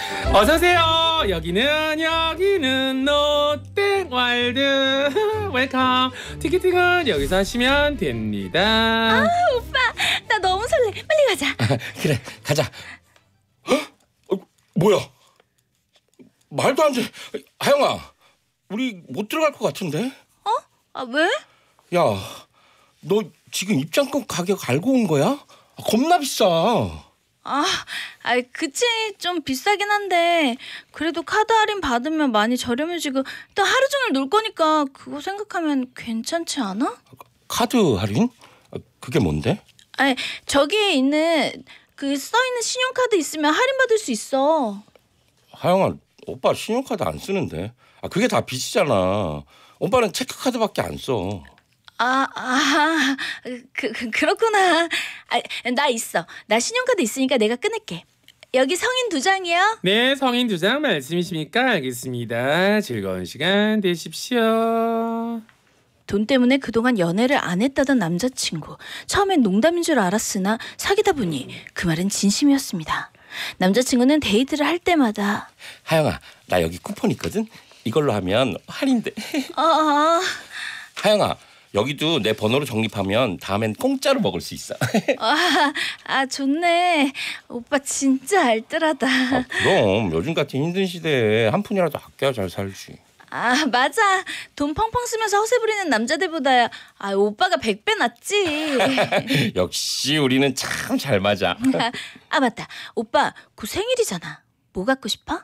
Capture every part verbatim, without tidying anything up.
어서 오세요. 여기는 여기는 롯데월드. 웰컴. 티켓팅은 여기서 하시면 됩니다. 아, 오빠, 나 너무 설레. 빨리 가자. 아, 그래, 가자. 어? 뭐야? 말도 안 돼. 하영아, 우리 못 들어갈 것 같은데? 어? 아, 왜? 야, 너 지금 입장권 가격 알고 온 거야? 아, 겁나 비싸. 아, 아, 그치. 좀 비싸긴 한데 그래도 카드 할인 받으면 많이 저렴해지고 또 하루 종일 놀 거니까 그거 생각하면 괜찮지 않아? 카드 할인? 아, 그게 뭔데? 아니, 저기에 있는 그 써있는 신용카드 있으면 할인 받을 수 있어. 하영아, 오빠 신용카드 안 쓰는데. 아, 그게 다 빚이잖아. 오빠는 체크카드밖에 안 써. 아, 아, 그, 그 그렇구나. 아, 나 있어. 나 신용카드 있으니까 내가 끊을게. 여기 성인 두 장이요. 네, 성인 두 장 말씀이십니까? 알겠습니다. 즐거운 시간 되십시오. 돈 때문에 그동안 연애를 안 했다던 남자친구. 처음엔 농담인 줄 알았으나 사귀다 보니 그 말은 진심이었습니다. 남자친구는 데이트를 할 때마다 하영아, 나 여기 쿠폰 있거든? 이걸로 하면 할인돼. 아, 아, 하영아, 여기도 내 번호로 적립하면 다음엔 공짜로 먹을 수 있어. 아, 아, 좋네. 오빠 진짜 알뜰하다. 아, 그럼 요즘 같은 힘든 시대에 한 푼이라도 아껴야 잘 살지. 아, 맞아. 돈 펑펑 쓰면서 허세 부리는 남자들보다야 아, 오빠가 백 배 낫지. 역시 우리는 참 잘 맞아. 아, 아, 맞다. 오빠 곧 생일이잖아. 뭐 갖고 싶어?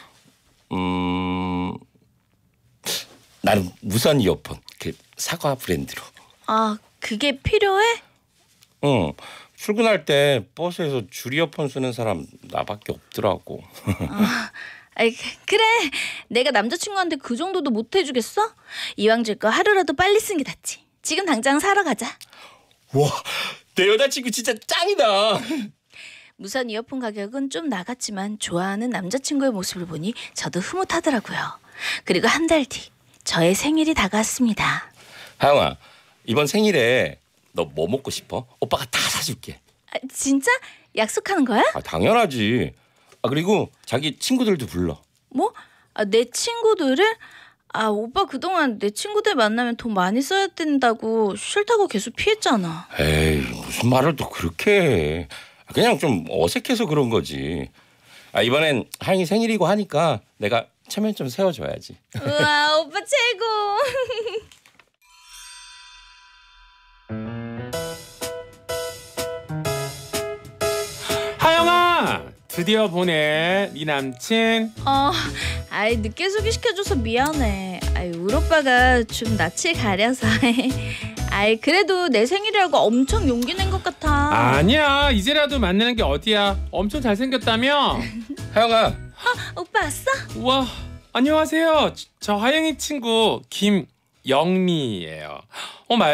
음, 나는 무선 이어폰, 그 사과 브랜드로. 아, 그게 필요해? 응, 출근할 때 버스에서 줄 이어폰 쓰는 사람 나밖에 없더라고. 아, 아이, 그래. 내가 남자친구한테 그 정도도 못 해주겠어? 이왕 줄 거 하루라도 빨리 쓰는 게 낫지. 지금 당장 사러 가자. 와, 내 여자친구 진짜 짱이다. 무선 이어폰 가격은 좀 나갔지만 좋아하는 남자친구의 모습을 보니 저도 흐뭇하더라고요. 그리고 한 달 뒤 저의 생일이 다가왔습니다. 하영아, 이번 생일에 너 뭐 먹고 싶어? 오빠가 다 사줄게. 아, 진짜? 약속하는 거야? 아, 당연하지. 아, 그리고 자기 친구들도 불러. 뭐? 아, 내 친구들을? 아, 오빠 그동안 내 친구들 만나면 돈 많이 써야 된다고 싫다고 계속 피했잖아. 에이, 무슨 말을 또 그렇게 해. 그냥 좀 어색해서 그런 거지. 아, 이번엔 하영이 생일이고 하니까 내가 체면 좀 세워줘야지. 우와, 오빠 최고. 하영아, 드디어 보내. 네 남친. 어, 아이, 늦게 소개시켜줘서 미안해. 아이, 우리 오빠가 좀 낯을 가려서. 아이, 그래도 내 생일이라고 엄청 용기 낸 것 같아. 아니야, 이제라도 만나는 게 어디야. 엄청 잘생겼다며. 하영아. 어, 오빠 왔어? 우와, 안녕하세요. 저 하영이 친구 김영미예요. 어, 말